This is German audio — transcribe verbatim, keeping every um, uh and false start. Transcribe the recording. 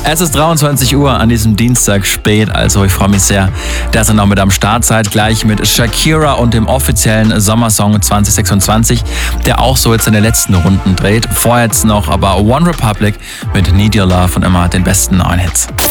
Es ist dreiundzwanzig Uhr an diesem Dienstag spät, also ich freue mich sehr, dass ihr noch mit am Start seid, gleich mit Shakira und dem offiziellen Sommersong zwanzig sechsundzwanzig, der auch so jetzt seine letzten Runden dreht. Vorher jetzt noch aber One Republic mit Need Your Love und immer den besten neuen Hits.